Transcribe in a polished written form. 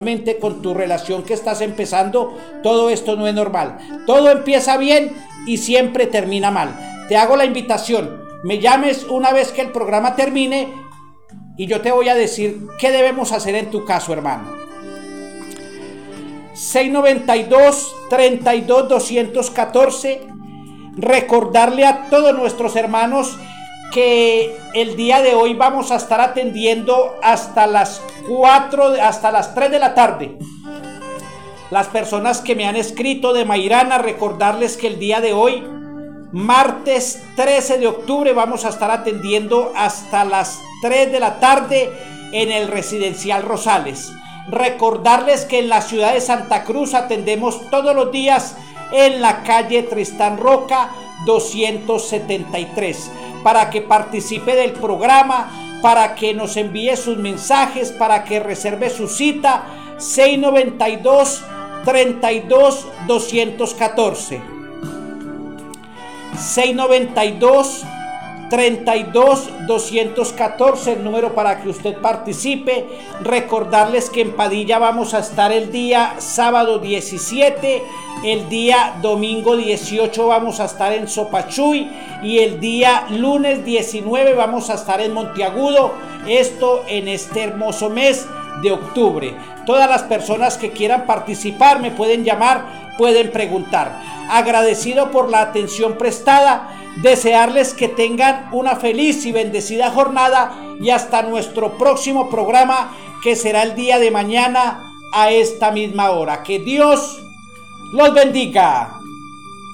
con tu relación que estás empezando, todo esto no es normal. Todo empieza bien y siempre termina mal. Te hago la invitación, me llames una vez que el programa termine y yo te voy a decir qué debemos hacer en tu caso, hermano. 692-32-214. Recordarle a todos nuestros hermanos que el día de hoy vamos a estar atendiendo hasta las 3 de la tarde. Las personas que me han escrito de Mairana, recordarles que el día de hoy, martes 13 de octubre, vamos a estar atendiendo hasta las 3 de la tarde en el Residencial Rosales. Recordarles que en la ciudad de Santa Cruz atendemos todos los días en la calle Tristán Roca 273. Para que participe del programa, para que nos envíe sus mensajes, para que reserve su cita. 692-32-214. 692-32-214, el número para que usted participe. Recordarles que en Padilla vamos a estar el día sábado 17, el día domingo 18 vamos a estar en Sopachuy y el día lunes 19 vamos a estar en Monteagudo. Esto en este hermoso mes de octubre. Todas las personas que quieran participar me pueden llamar, pueden preguntar. Agradecido por la atención prestada, desearles que tengan una feliz y bendecida jornada y hasta nuestro próximo programa, que será el día de mañana a esta misma hora. Que Dios los bendiga.